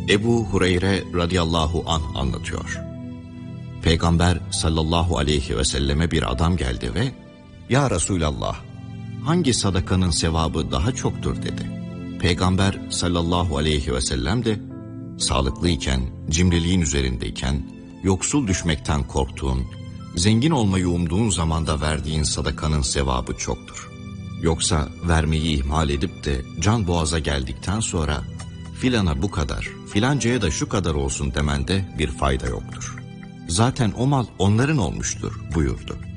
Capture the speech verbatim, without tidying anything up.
Ebu Hureyre radıyallahu anh anlatıyor. Peygamber sallallahu aleyhi ve selleme bir adam geldi ve "Ya Resulallah, hangi sadakanın sevabı daha çoktur?" dedi. Peygamber sallallahu aleyhi ve sellem de sağlıklıyken, cimriliğin üzerindeyken, yoksul düşmekten korktuğun, zengin olmayı umduğun zamanda verdiğin sadakanın sevabı çoktur. Yoksa vermeyi ihmal edip de can boğaza geldikten sonra filana bu kadar, filancaya da şu kadar olsun demende bir fayda yoktur. Zaten o mal onların olmuştur buyurdu.